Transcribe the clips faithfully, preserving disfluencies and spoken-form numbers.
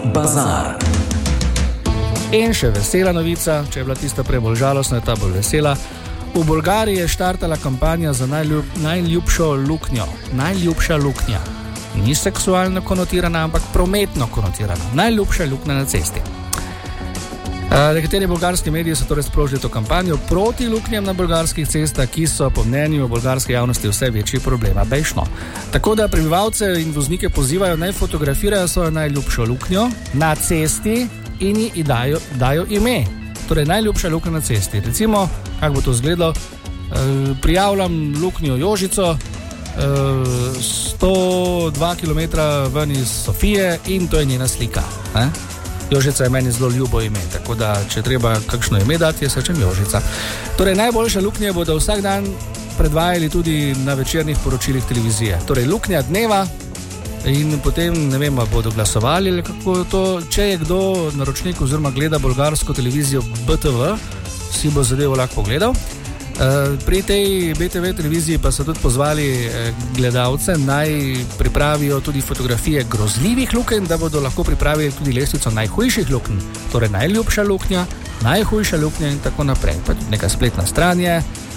Bazar. In še vesela novica, če je bila tista prej bolj žalostna, je ta bolj vesela. V Bolgariji je štartala kampanja za najljub, najljubšo luknjo. Najljubša luknja. Ni seksualno konotirana, ampak prometno konotirana. Najljubša luknja na cesti. Nekateri bolgarski mediji so torej sprožili to kampanjo proti luknjam na bolgarskih cestah, ki so po mnenju bolgarske javnosti vse večji problem. Bejšno. Tako da prebivalce in voznike pozivajo, naj fotografirajo svojo najljubšo luknjo na cesti in ji dajo, dajo ime. Torej najljubša luknja na cesti. Recimo, kako bo to izgledalo, e, prijavljam luknjo Jožico, e, sto dva kilometra ven iz Sofije in to je njena slika. Ne? Jožica je meni zelo ljubo ime, tako da, če treba kakšno ime dati, jaz rečem Jožica. Torej, najboljše luknje bodo vsak dan predvajali tudi na večernih poročilih televizije. Torej, luknja dneva in potem, ne vem, bodo glasovali ali kako je to. Če je kdo naročnik oziroma gleda bolgarsko televizijo B T V, si bo zadevo lahko pogledal. Pri tej B T V televiziji pa so tudi pozvali gledalce, naj pripravijo tudi fotografije grozljivih lukenj, da bodo lahko pripravili tudi lestvico najhujših lukenj. Torej najljubša luknja, najhujša luknja in tako naprej. Pa tudi neka spletna stran je,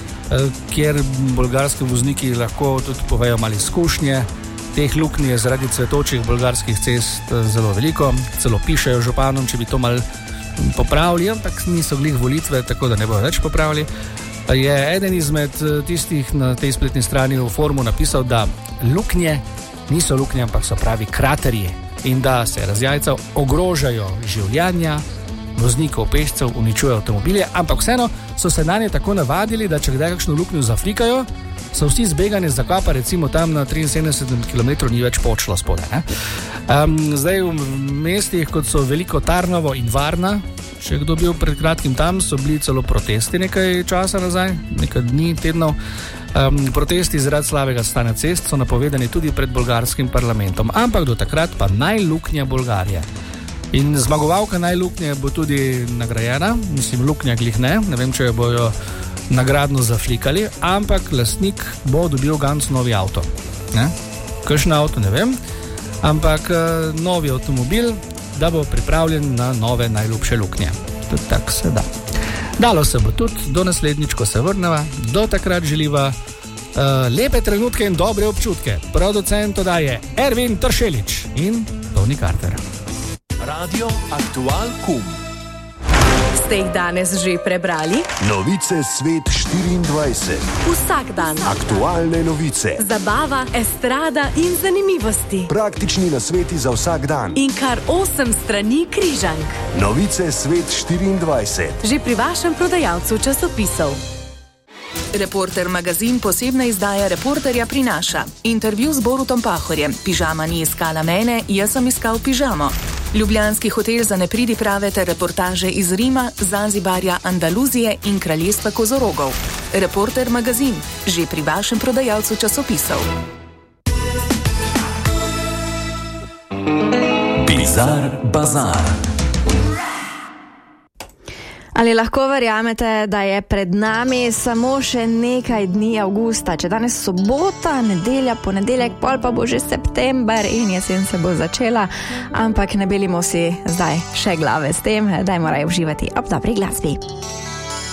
kjer bolgarski vozniki lahko tudi povejo malo izkušnje. Teh luknj je zaradi cvetočih bolgarskih cest zelo veliko, celo pišejo županom, če bi to malo popravili, ampak niso glih volitve, tako da ne bojo več popravili. Je eden izmed tistih na tej spletni strani v forumu napisal, da luknje niso luknje, ampak so pravi kraterji in da se razjajcev ogrožajo življenja voznikov, pešcev, uničujejo avtomobile, ampak vseeno so se na nje tako navadili, da če kdaj kakšno luknjo zaflikajo, so vsi zbegani z zakapa, recimo tam na triinsedemdeset kilometrov ni več počlo spodaj. Ne? Um, zdaj v mestih, kot so Veliko Tarnovo in Varna, če kdo bil pred kratkim tam, so bili celo protesti nekaj časa nazaj, nekaj dni, tednov. Um, protesti zaradi slabega stanja cest so napovedani tudi pred bolgarskim parlamentom, ampak do takrat pa najluknja Bolgarije. In zmagovalka najluknje bo tudi nagrajena, mislim, luknja glih ne, ne vem, če jo bojo nagradno zaflikali, ampak lastnik bo dobil ganz novi avto. Ne? Kakšen avto, ne vem, ampak uh, novi avtomobil, da bo pripravljen na nove najljubše luknje. Tudi tak se da. Dalo se bo tudi, do naslednjič, ko se vrneva, do takrat želiva uh, lepe trenutke in dobre občutke. Producent oddaje Ervin Tršelič in Toni Carter. Radio Aktual Kum. Ste jih danes že prebrali? Novice Svet štiriindvajset. Vsak dan. Aktualne novice. Zabava, estrada in zanimivosti. Praktični nasveti za vsak dan. In kar osem strani križank. Novice Svet štiriindvajset. Že pri vašem prodajalcu časopisov. Reporter magazin posebna izdaja Reporterja prinaša. Intervju z Borutom Pahorjem. Pižama ni iskala mene, jaz sem iskal pižamo. Ljubljanski hotel za nepridiprave ter reportaže iz Rima, Zanzibarja, Andaluzije in kraljestva kozorogov. Reporter magazin, že pri vašem prodajalcu časopisov. Bizar Bazar. Ali lahko verjamete, da je pred nami samo še nekaj dni avgusta? Če danes sobota, nedelja, ponedeljek, pol pa bo že september in jesen se bo začela, ampak ne belimo si zdaj še glave s tem, dajmo raje uživati ob dobri glasbi.